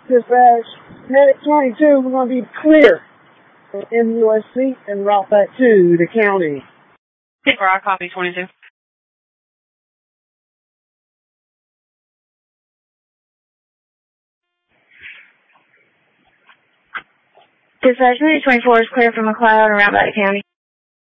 Dispatch, Medic 22, we're going to be clear in USC and route back to the county. I copy 22. Dispatch, Medic 24 is clear from McLeod and route back to county.